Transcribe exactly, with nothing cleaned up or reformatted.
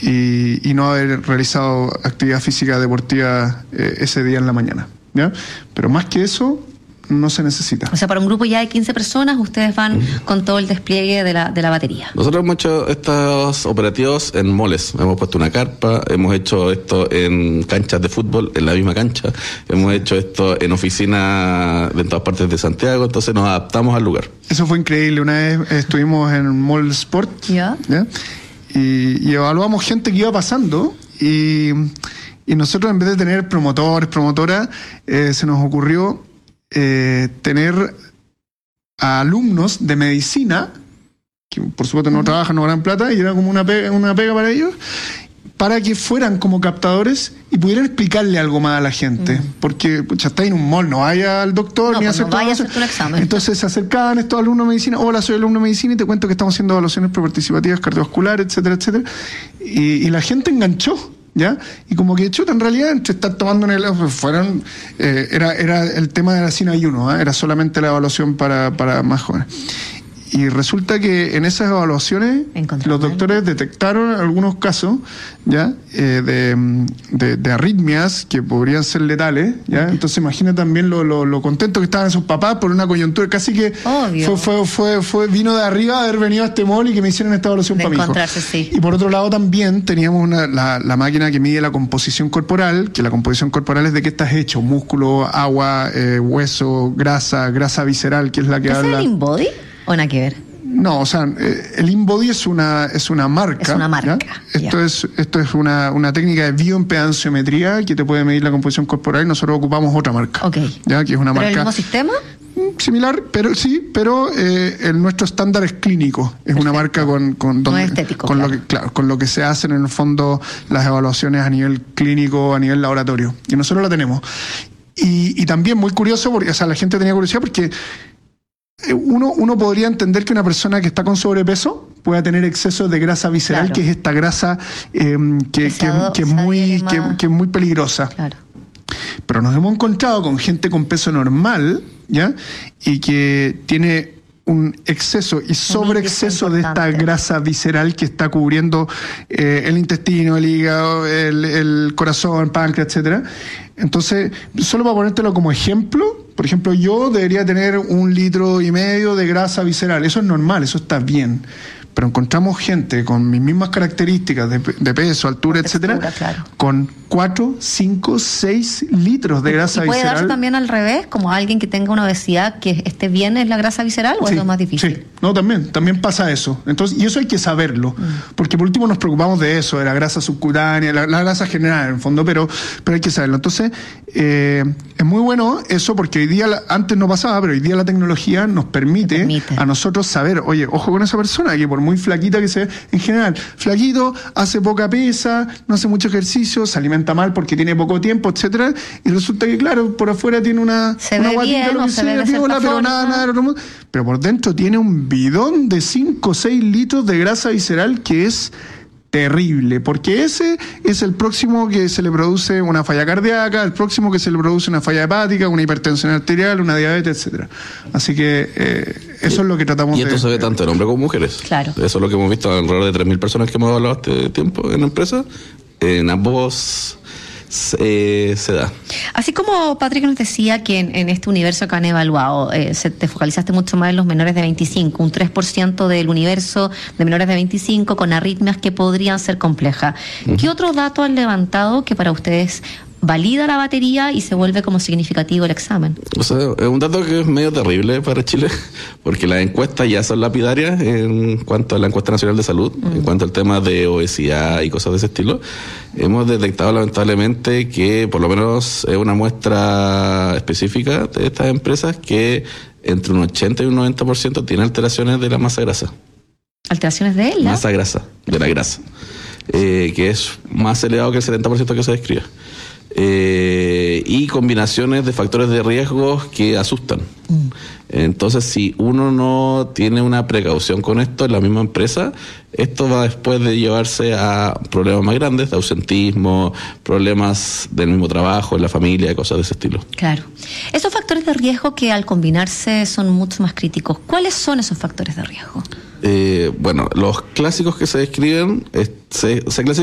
y, y no haber realizado actividad física deportiva eh, ese día en la mañana, ¿ya? Pero más que eso, no se necesita. O sea, para un grupo ya de quince personas, ustedes van uh-huh. con todo el despliegue de la, de la batería. Nosotros hemos hecho estos operativos en moles. Hemos puesto una carpa, hemos hecho esto en canchas de fútbol, en la misma cancha. Hemos hecho esto en oficinas en todas partes de Santiago, entonces nos adaptamos al lugar. Eso fue increíble. Una vez estuvimos en Mall Sport, ¿ya? ¿ya? Y, y evaluamos gente que iba pasando y, y nosotros, en vez de tener promotores, promotoras, eh, se nos ocurrió Eh, tener a alumnos de medicina, que por supuesto no uh-huh. trabajan, no ganan plata, y era como una pega, una pega para ellos, para que fueran como captadores y pudieran explicarle algo más a la gente. Uh-huh. Porque, pucha, está en un mall, no vaya al doctor no, ni pues hacer no todo vaya eso. A hacer un examen. Entonces se acercaban estos alumnos de medicina: hola, soy alumno de medicina y te cuento que estamos haciendo evaluaciones preparticipativas cardiovasculares, etcétera, etcétera. Y, y la gente enganchó, ¿ya? Y como que chuta, en realidad, entre estar tomando en el fueron eh, era era el tema de la sin ayuno, ¿eh? Era solamente la evaluación para, para más jóvenes. Y resulta que en esas evaluaciones los doctores detectaron algunos casos, ¿ya? Eh, de, de, de arritmias que podrían ser letales, ¿ya? Entonces imagina también lo, lo, lo contentos que estaban sus papás por una coyuntura, casi que fue, fue, fue, fue vino de arriba haber venido a este mall y que me hicieran esta evaluación para mi hijo. Sí. Y por otro lado también teníamos una, la, la máquina que mide la composición corporal, que la composición corporal es de qué estás hecho: músculo, agua, eh, hueso, grasa, grasa visceral, que es la que ¿Es habla... el InBody? ¿O nada que ver? No, o sea, el InBody es una es una marca. Es una marca. ¿ya? Esto yeah. es esto es una, una técnica de bioimpedanciometría que te puede medir la composición corporal, y nosotros ocupamos otra marca. Okay. ¿Ya? Que es una ¿Pero marca. el mismo sistema? Similar, pero sí, pero eh, el nuestro estándar es clínico. Es Perfecto. Una marca con con, donde, no estético, con claro. lo que claro, con lo que se hacen en el fondo las evaluaciones a nivel clínico, a nivel laboratorio. Y nosotros la tenemos. Y, y también muy curioso, porque, o sea, la gente tenía curiosidad porque Uno, uno podría entender que una persona que está con sobrepeso pueda tener exceso de grasa visceral, claro. que es esta grasa eh, que, Pesado, que, que, es muy, que, que es muy peligrosa. Claro. Pero nos hemos encontrado con gente con peso normal, ¿ya? Y que tiene un exceso y sobreexceso de esta grasa visceral que está cubriendo eh, el intestino, el hígado, el, el corazón, el páncreas, etcétera. Entonces, solo para ponértelo como ejemplo, por ejemplo, yo debería tener un litro y medio de grasa visceral. Eso es normal, eso está bien. Pero encontramos gente con mis mismas características de, de peso, altura, textura, etcétera, claro. con cuatro, cinco, seis litros de grasa ¿Y puede visceral. Darse también al revés, como alguien que tenga una obesidad que esté bien en la grasa visceral, o sí, eso es más difícil? Sí, no, también, también pasa eso. Entonces, y eso hay que saberlo, mm. porque por último nos preocupamos de eso, de la grasa subcutánea, la, la grasa general en el fondo, pero, pero hay que saberlo. Entonces, eh, es muy bueno eso, porque hoy día, antes no pasaba, pero hoy día la tecnología nos permite, permite. a nosotros saber, oye, ojo con esa persona, que por muy flaquita que sea, en general, flaquito, hace poca pesa, no hace mucho ejercicio, se alimenta mal porque tiene poco tiempo, etcétera, y resulta que, claro, por afuera tiene una, se una ve guatita, bien, lo que no se sea, ve viola, pero forma. nada, nada, nada, pero por dentro tiene un bidón de cinco o seis litros de grasa visceral que es terrible, porque ese es el próximo que se le produce una falla cardíaca, el próximo que se le produce una falla hepática, una hipertensión arterial, una diabetes, etcétera. Así que eh, eso y, es lo que tratamos de... Y esto de, se ve tanto en hombres como mujeres. Claro. Eso es lo que hemos visto alrededor de tres mil personas que hemos evaluado este tiempo en la empresa. En ambos eh, se da. Así como Patrick nos decía que en, en este universo que han evaluado, eh, se, te focalizaste mucho más en los menores de veinticinco, un tres por ciento del universo de menores de veinticinco con arritmias que podrían ser complejas. Uh-huh. ¿Qué otros datos han levantado que para ustedes valida la batería y se vuelve como significativo el examen? O sea, es un dato que es medio terrible para Chile, porque las encuestas ya son lapidarias en cuanto a la encuesta nacional de salud, mm. en cuanto al tema de obesidad y cosas de ese estilo. Hemos detectado lamentablemente que por lo menos es una muestra específica de estas empresas que entre un ochenta y un noventa por ciento tiene alteraciones de la masa grasa. ¿Alteraciones de la? Masa grasa, de la grasa, eh, que es más elevado que el setenta por ciento que se describe. Eh, y combinaciones de factores de riesgo que asustan. Mm. Entonces, si uno no tiene una precaución con esto en la misma empresa, esto va después de llevarse a problemas más grandes, de ausentismo, problemas del mismo trabajo, en la familia, cosas de ese estilo. Claro. Esos factores de riesgo que al combinarse son mucho más críticos. ¿Cuáles son esos factores de riesgo? Eh, bueno, los clásicos que se describen, eh, se, se clasifican